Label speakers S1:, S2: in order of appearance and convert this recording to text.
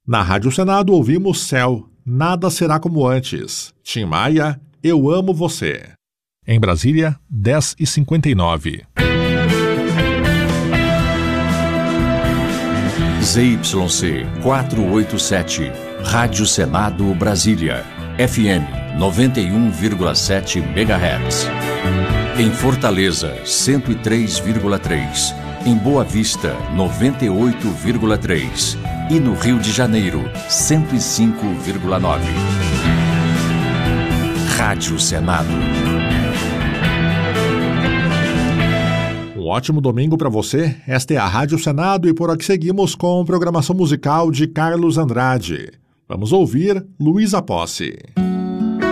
S1: Na Rádio Senado ouvimos Céu, Nada Será Como Antes. Tim Maia, Eu Amo Você. Em Brasília, 10h59.
S2: ZYC 487, Rádio Senado Brasília, FM 91,7 MHz. Em Fortaleza, 103,3. Em Boa Vista, 98,3. E no Rio de Janeiro, 105,9. Rádio Senado.
S1: Um ótimo domingo para você. Esta é a Rádio Senado e por aqui seguimos com programação musical de Carlos Andrade. Vamos ouvir Luísa Posse.